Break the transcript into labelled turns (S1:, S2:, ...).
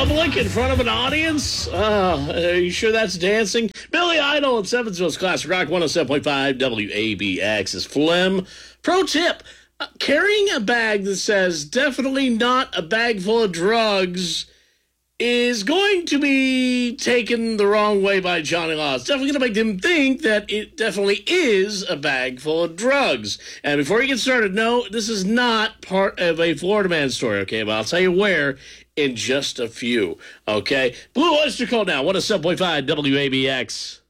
S1: public in front of an audience? Are you sure that's dancing? Billy Idol at Evansville's Classic Rock 107.5 WABX is phlegm. Pro tip, carrying a bag that says definitely not a bag full of drugs is going to be taken the wrong way by Johnny Law. It's definitely going to make them think that it definitely is a bag full of drugs. And before you get started, no, this is not part of a Florida man story, okay? But I'll tell you where in just a few, okay? Blue Oyster Cult now, 107.5 WABX.